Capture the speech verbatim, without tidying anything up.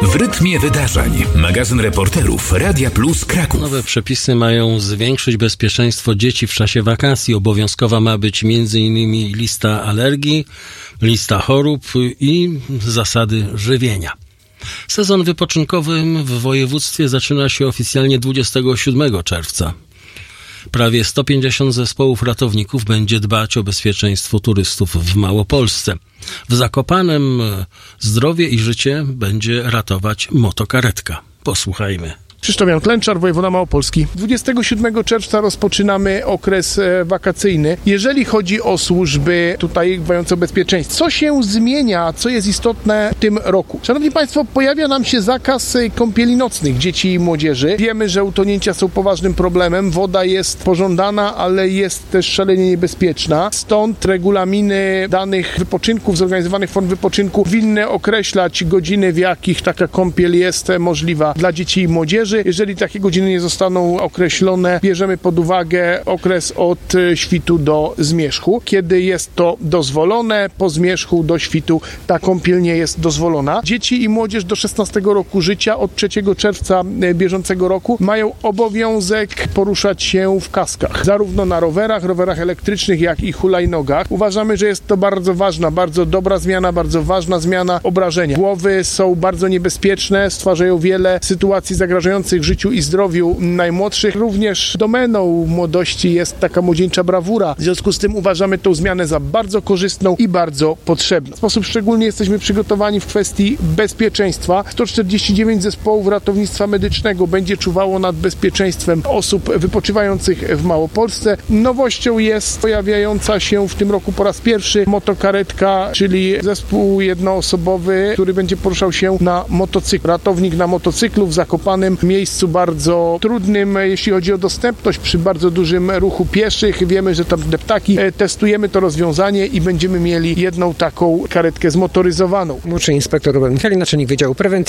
W rytmie wydarzeń. Magazyn reporterów Radia Plus Kraków. Nowe przepisy mają zwiększyć bezpieczeństwo dzieci w czasie wakacji. Obowiązkowa ma być między innymi lista alergii, lista chorób i zasady żywienia. Sezon wypoczynkowy w województwie zaczyna się oficjalnie dwudziestego siódmego czerwca. Prawie sto pięćdziesiąt zespołów ratowników będzie dbać o bezpieczeństwo turystów w Małopolsce. W Zakopanem zdrowie i życie będzie ratować motokaretka. Posłuchajmy. Krzysztof Jan Klęczar, wojewoda małopolski. dwudziestego siódmego czerwca rozpoczynamy okres wakacyjny. Jeżeli chodzi o służby tutaj dbające o bezpieczeństwo, co się zmienia, co jest istotne w tym roku? Szanowni Państwo, pojawia nam się zakaz kąpieli nocnych dzieci i młodzieży. Wiemy, że utonięcia są poważnym problemem. Woda jest pożądana, ale jest też szalenie niebezpieczna. Stąd regulaminy danych wypoczynków, zorganizowanych form wypoczynku winny określać godziny, w jakich taka kąpiel jest możliwa dla dzieci i młodzieży. Jeżeli takie godziny nie zostaną określone, bierzemy pod uwagę okres od świtu do zmierzchu. Kiedy jest to dozwolone, po zmierzchu do świtu ta kąpiel nie jest dozwolona. Dzieci i młodzież do szesnastego roku życia od trzeciego czerwca bieżącego roku mają obowiązek poruszać się w kaskach. Zarówno na rowerach, rowerach elektrycznych, jak i hulajnogach. Uważamy, że jest to bardzo ważna, bardzo dobra zmiana, bardzo ważna zmiana. Obrażenia głowy są bardzo niebezpieczne, stwarzają wiele sytuacji zagrażających życiu i zdrowiu najmłodszych. Również domeną młodości jest taka młodzieńcza brawura. W związku z tym uważamy tę zmianę za bardzo korzystną i bardzo potrzebną. W sposób szczególny jesteśmy przygotowani w kwestii bezpieczeństwa. sto czterdzieści dziewięć zespołów ratownictwa medycznego będzie czuwało nad bezpieczeństwem osób wypoczywających w Małopolsce. Nowością jest pojawiająca się w tym roku po raz pierwszy motokaretka, czyli zespół jednoosobowy, który będzie poruszał się na motocyklu. Ratownik na motocyklu w Zakopanem, miejscu bardzo trudnym, jeśli chodzi o dostępność, przy bardzo dużym ruchu pieszych. Wiemy, że tam deptaki. Testujemy to rozwiązanie i będziemy mieli jedną taką karetkę zmotoryzowaną. Młodszy inspektor Robert Michali, naczelnik Wydziału Prewencji